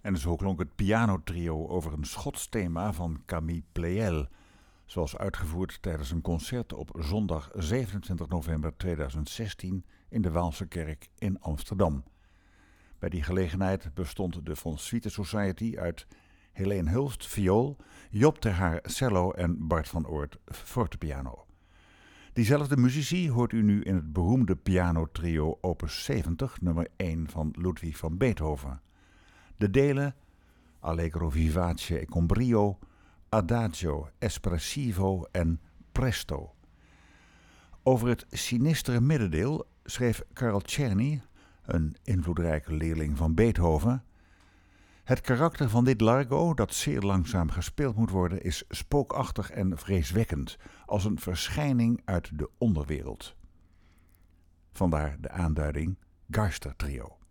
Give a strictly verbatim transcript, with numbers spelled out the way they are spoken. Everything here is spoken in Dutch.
En zo klonk het pianotrio over een Schots thema van Camille Pleyel, zoals uitgevoerd tijdens een concert op zondag zevenentwintig november tweeduizend zestien in de Waalse Kerk in Amsterdam. Bij die gelegenheid bestond de Von Swieten Society uit Helene Hulst, viool, Job ter Haar, cello en Bart van Oort, fortepiano. Diezelfde muzici hoort u nu in het beroemde pianotrio opus zeventig, nummer één van Ludwig van Beethoven. De delen Allegro vivace e con brio, Adagio, Espressivo en Presto. Over het sinistere middendeel schreef Carl Czerny, een invloedrijke leerling van Beethoven: het karakter van dit largo, dat zeer langzaam gespeeld moet worden, is spookachtig en vreeswekkend, als een verschijning uit de onderwereld. Vandaar de aanduiding Geistertrio.